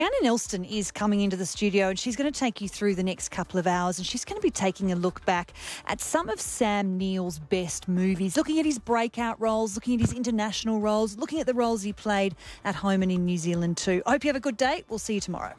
Anna Nelston is coming into the studio and she's going to take you through the next couple of hours, and she's going to be taking a look back at some of Sam Neill's best movies, looking at his breakout roles, looking at his international roles, looking at the roles he played at home and in New Zealand too. I hope you have a good day. We'll see you tomorrow.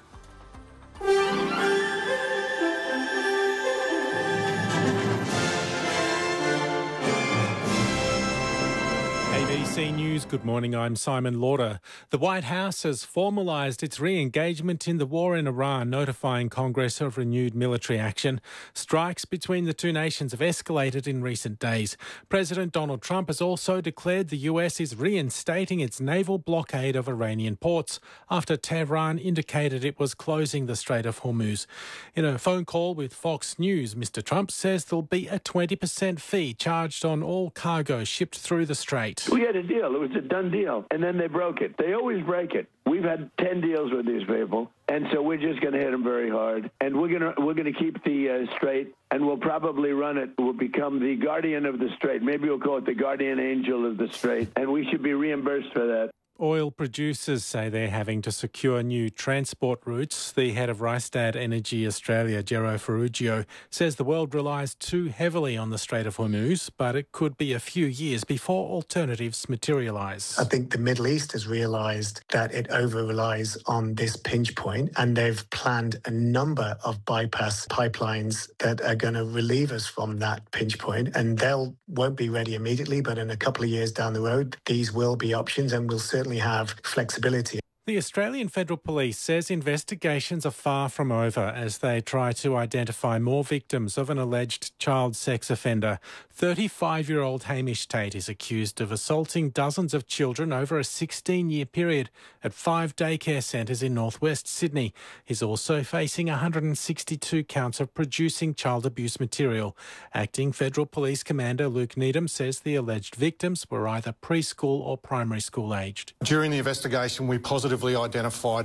ABC News, good morning, I'm Simon Lauder. The White House has formalised its re-engagement in the war in Iran, notifying Congress of renewed military action. Strikes between the two nations have escalated in recent days. President Donald Trump has also declared the US is reinstating its naval blockade of Iranian ports after Tehran indicated it was closing the Strait of Hormuz. In a phone call with Fox News, Mr. Trump says there'll be a 20% fee charged on all cargo shipped through the strait. We had a deal. It was a done deal. And then they broke it. They always break it. We've had 10 deals with these people. And so we're just going to hit them very hard. And we're going to keep the strait, and we'll probably run it. We'll become the guardian of the strait. Maybe we'll call it the guardian angel of the strait. And we should be reimbursed for that. Oil producers say they're having to secure new transport routes. The head of Rystad Energy Australia, Gero Ferruggio, says the world relies too heavily on the Strait of Hormuz, but it could be a few years before alternatives materialise. I think the Middle East has realised that it over-relies on this pinch point, and they've planned a number of bypass pipelines that are going to relieve us from that pinch point, and won't be ready immediately, but in a couple of years down the road, these will be options, and we'll certainly have flexibility. The Australian Federal Police says investigations are far from over as they try to identify more victims of an alleged child sex offender. 35-year-old Hamish Tate is accused of assaulting dozens of children over a 16-year period at 5 daycare centres in northwest Sydney. He's also facing 162 counts of producing child abuse material. Acting Federal Police Commander Luke Needham says the alleged victims were either preschool or primary school aged. During the investigation, we positively identified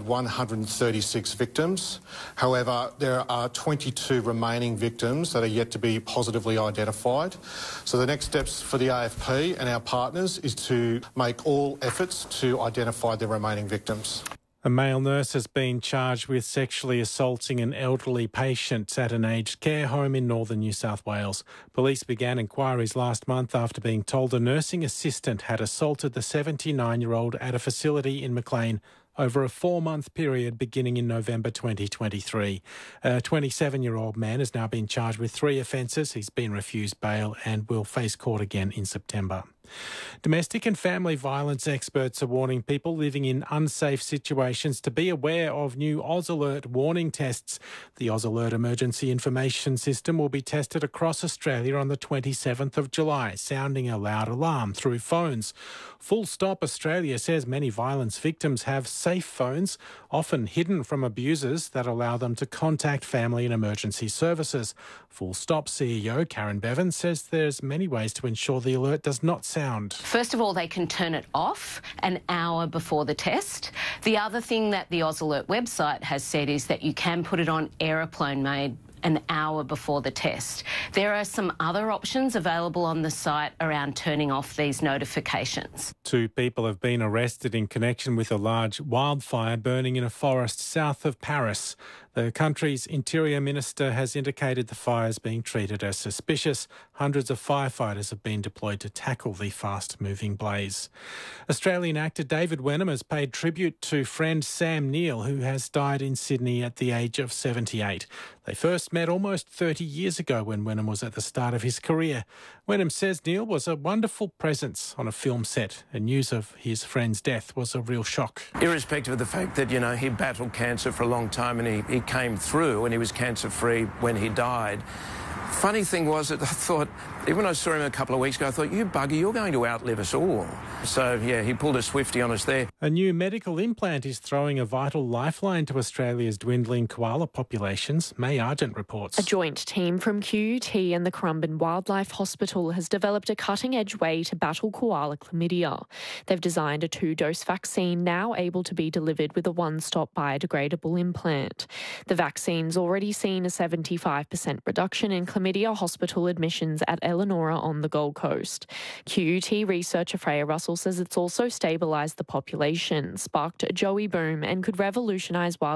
136 victims. However, there are 22 remaining victims that are yet to be positively identified. So the next steps for the AFP and our partners is to make all efforts to identify the remaining victims. A male nurse has been charged with sexually assaulting an elderly patient at an aged care home in northern New South Wales. Police began inquiries last month after being told a nursing assistant had assaulted the 79-year-old at a facility in Maclean over a 4-month period beginning in November 2023. A 27-year-old man has now been charged with 3 offences. He's been refused bail and will face court again in September. Domestic and family violence experts are warning people living in unsafe situations to be aware of new Oz Alert warning tests. The Oz Alert emergency information system will be tested across Australia on the 27th of July, sounding a loud alarm through phones. Full Stop Australia says many violence victims have safe phones, often hidden from abusers, that allow them to contact family and emergency services. Full Stop CEO Karen Bevan says there's many ways to ensure the alert does not sound. First of all, they can turn it off an hour before the test. The other thing that the Oz Alert website has said is that you can put it on aeroplane mode an hour before the test. There are some other options available on the site around turning off these notifications. 2 people have been arrested in connection with a large wildfire burning in a forest south of Paris. The country's Interior Minister has indicated the fire is being treated as suspicious. Hundreds of firefighters have been deployed to tackle the fast-moving blaze. Australian actor David Wenham has paid tribute to friend Sam Neill, who has died in Sydney at the age of 78. They first met almost 30 years ago when Wenham was at the start of his career. Wenham says Neill was a wonderful presence on a film set, and news of his friend's death was a real shock. Irrespective of the fact that, he battled cancer for a long time and he came through and he was cancer-free when he died. Funny thing was that I thought, even when I saw him a couple of weeks ago, I thought, you bugger, you're going to outlive us all. So, yeah, he pulled a Swifty on us there. A new medical implant is throwing a vital lifeline to Australia's dwindling koala populations. May Argent reports. A joint team from QUT and the Currumbin Wildlife Hospital has developed a cutting-edge way to battle koala chlamydia. They've designed a 2-dose vaccine now able to be delivered with a one-stop biodegradable implant. The vaccine's already seen a 75% reduction in chlamydia chlamydia hospital admissions at Elanora on the Gold Coast. QUT researcher Freya Russell says it's also stabilised the population, sparked a joey boom and could revolutionise